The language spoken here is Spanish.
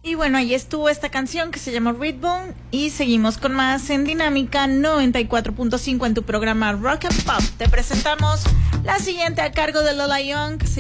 Y bueno, ahí estuvo esta canción que se llama Redbone y seguimos con más en Dinámica 94.5 en tu programa Rock and Pop. Te presentamos la siguiente a cargo de Lola Young.